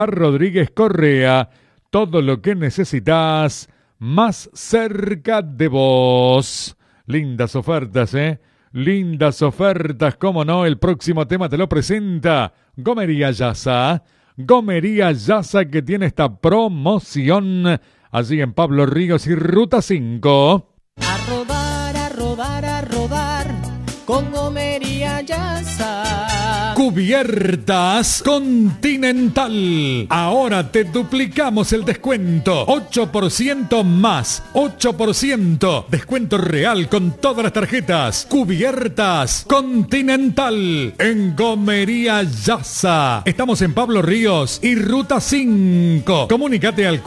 Rodríguez Correa, todo lo que necesitas más cerca de vos. Lindas ofertas, lindas ofertas, cómo no. El próximo tema te lo presenta Gomería Yasa. Gomería Yasa, que tiene esta promoción allí en Pablo Ríos y Ruta 5. A rodar, a rodar, a rodar con Gomería Yasa. Cubiertas Continental. Ahora te duplicamos el descuento. 8% más. 8%. Descuento real con todas las tarjetas. Cubiertas Continental. En Gomería Yasa. Estamos en Pablo Ríos y Ruta 5. Comunícate al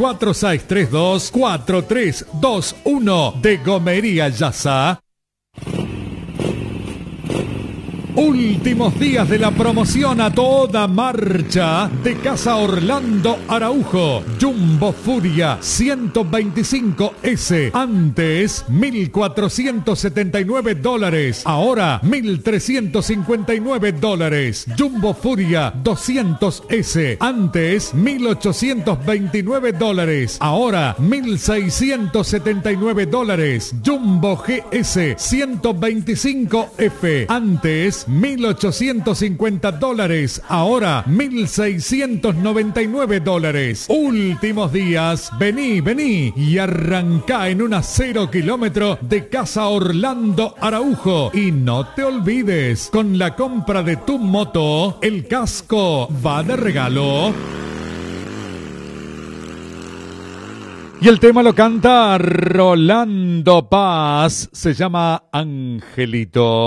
4632-4321 de Gomería Yasa. Últimos días de la promoción a toda marcha de Casa Orlando Araujo. Jumbo Furia 125S. Antes $1,479. Ahora $1,359. Jumbo Furia 200S. Antes $1,829. Ahora $1,679. Jumbo GS 125F. Antes $1,850, ahora $1,699. Últimos días, vení y arrancá en una 0 kilómetro de Casa Orlando Araujo. Y no te olvides, con la compra de tu moto, el casco va de regalo. Y el tema lo canta Rolando Paz, se llama Angelito.